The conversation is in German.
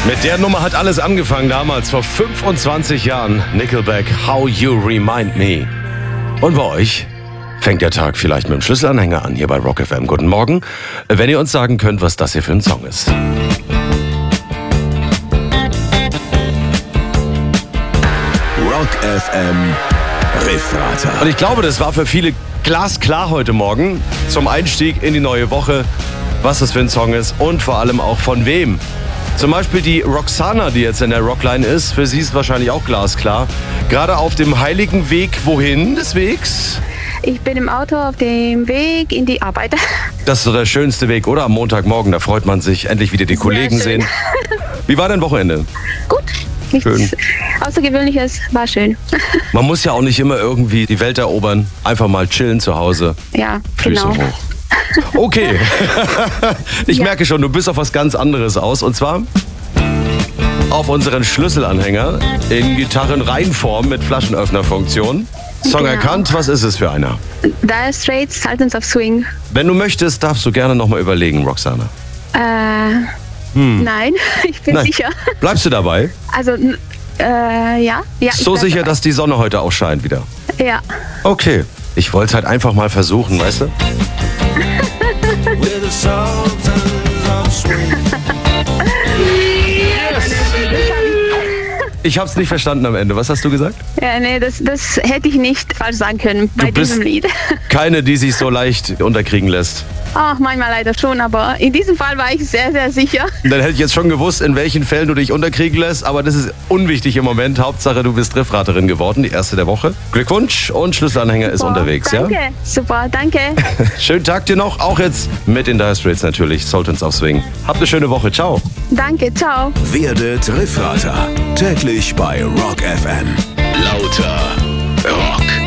Mit der Nummer hat alles angefangen damals, vor 25 Jahren. Nickelback, How You Remind Me. Und bei euch fängt der Tag vielleicht mit dem Schlüsselanhänger an, hier bei Rock FM. Guten Morgen. Wenn ihr uns sagen könnt, was das hier für ein Song ist. Rock FM Refrater. Und ich glaube, das war für viele glasklar heute Morgen zum Einstieg in die neue Woche, was das für ein Song ist und vor allem auch von wem. Zum Beispiel die Roxana, die jetzt in der Rockline ist, für sie ist wahrscheinlich auch glasklar. Gerade auf dem heiligen Weg, wohin des Wegs? Ich bin im Auto auf dem Weg in die Arbeit. Das ist so der schönste Weg, oder? Am Montagmorgen, da freut man sich, endlich wieder die Kollegen sehen. Wie war dein Wochenende? Gut. Nichts Schön. Außergewöhnliches, war schön. Man muss ja auch nicht immer irgendwie die Welt erobern. Einfach mal chillen zu Hause. Ja, Füße genau. hoch. Okay. Ich merke schon, du bist auf was ganz anderes aus. Und zwar auf unseren Schlüsselanhänger in Gitarrenreihenform mit Flaschenöffnerfunktion. Song Genau. erkannt, was ist es für einer? Dire Straits, Sultans of Swing. Wenn du möchtest, darfst du gerne nochmal überlegen, Roxana. Nein, ich bin Nein. sicher. Bleibst du dabei? Also, ja. Ich So bleib sicher, dabei. dass die Sonne heute auch scheint wieder. Ja. Okay. Ich wollte es halt einfach mal versuchen, weißt du? Ich hab's nicht verstanden am Ende. Was hast du gesagt? Ja, nee, das hätte ich nicht falsch sagen können bei bist- diesem Lied. Keine, die sich so leicht unterkriegen lässt. Ach, manchmal leider schon, aber in diesem Fall war ich sehr, sehr sicher. Dann hätte ich jetzt schon gewusst, in welchen Fällen du dich unterkriegen lässt, aber das ist unwichtig im Moment. Hauptsache, du bist Riffraterin geworden, die erste der Woche. Glückwunsch und Schlüsselanhänger ist unterwegs, Danke. ja? Super, danke. Schönen Tag dir noch, auch jetzt mit in Dire Straits natürlich, Sultans of Swing. Habt eine schöne Woche, ciao. Danke, ciao. Werdet Refrater. Täglich bei Rock FM. Lauter Rock.